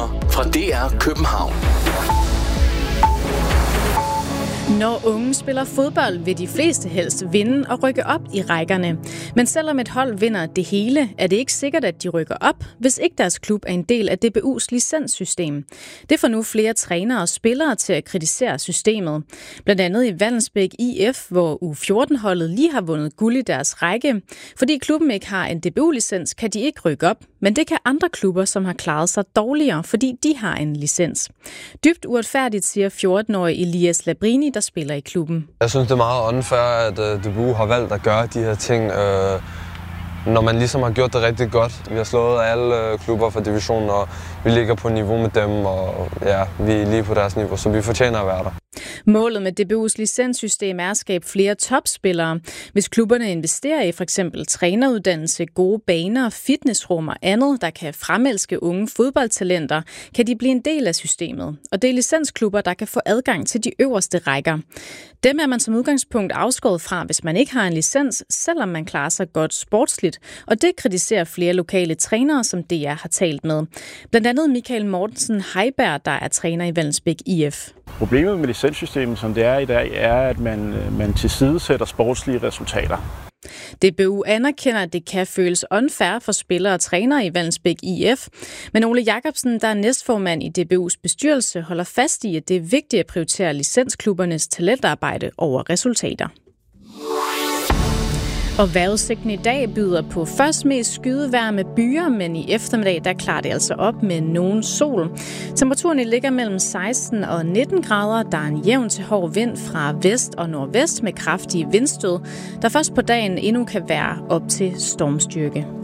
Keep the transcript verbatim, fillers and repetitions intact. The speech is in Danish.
Nyheder fra D R København. Når unge spiller fodbold, vil de fleste helst vinde og rykke op i rækkerne. Men selvom et hold vinder det hele, er det ikke sikkert, at de rykker op, hvis ikke deres klub er en del af D B U's licenssystem. Det får nu flere trænere og spillere til at kritisere systemet. Blandt andet i Vallensbæk I F, hvor U fjorten-holdet lige har vundet guld i deres række. Fordi klubben ikke har en D B U-licens, kan de ikke rykke op. Men det kan andre klubber, som har klaret sig dårligere, fordi de har en licens. Dybt uretfærdigt, siger fjorten-årige Elias Labrini, der spiller i klubben. Jeg synes, det er meget unfair, at uh, D B U har valgt at gøre de her ting, uh, når man ligesom har gjort det rigtig godt. Vi har slået alle uh, klubber fra divisionen, og vi ligger på niveau med dem, og ja, vi er lige på deres niveau, så vi fortjener at være der. Målet med D B U's licenssystem er at skabe flere topspillere. Hvis klubberne investerer i f.eks. træneruddannelse, gode baner, fitnessrum og andet, der kan fremelske unge fodboldtalenter, kan de blive en del af systemet. Og det er licensklubber, der kan få adgang til de øverste rækker. Dem er man som udgangspunkt afskåret fra, hvis man ikke har en licens, selvom man klarer sig godt sportsligt. Og det kritiserer flere lokale trænere, som D R har talt med. Blandt andet Michael Mortensen Heiberg, der er træner i Vallensbæk I F. Problemet med licenssystemet, som det er i dag, er, at man, man tilsidesætter sportslige resultater. D B U anerkender, at det kan føles unfair for spillere og trænere i Vallensbæk I F, men Ole Jacobsen, der er næstformand i D B U's bestyrelse, holder fast i, at det er vigtigt at prioritere licensklubbernes talentarbejde over resultater. Og vejrudsigten i dag byder på først mest skydevejr med byer, men i eftermiddag der klarer det altså op med nogen sol. Temperaturen ligger mellem seksten og nitten grader. Der er en jævn til hård vind fra vest og nordvest med kraftige vindstød, der først på dagen endnu kan være op til stormstyrke.